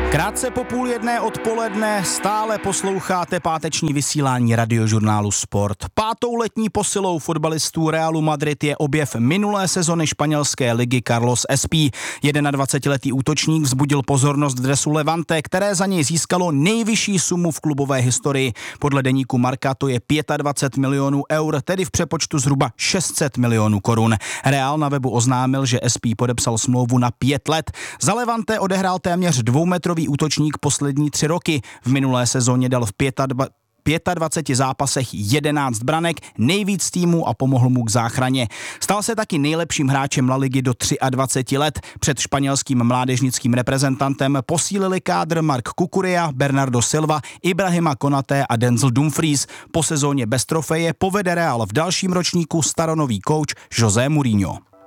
Krátce po 12:30 odpoledne stále posloucháte páteční vysílání radiožurnálu Sport. Pátou letní posilou fotbalistů Realu Madrid je objev minulé sezony španělské ligy Carlos Espí. 21letý útočník vzbudil pozornost v dresu Levante, které za něj získalo nejvyšší sumu v klubové historii. Podle deníku Marca to je 25 milionů eur, tedy v přepočtu zhruba 600 milionů korun. Real na webu oznámil, že Espí podepsal smlouvu na 5 let. Za Levante odehrál téměř 2metrový útočník poslední 3 roky. V minulé sezóně dal v 25 zápasech 11 branek, nejvíc týmů a pomohl mu k záchraně. Stal se taky nejlepším hráčem La Ligy do 23 let. Před španělským mládežnickým reprezentantem posílili kádr Marc Cucurella, Bernardo Silva, Ibrahima Konaté a Denzel Dumfries. Po sezóně bez trofeje povede Real v dalším ročníku staronový kouč José Mourinho.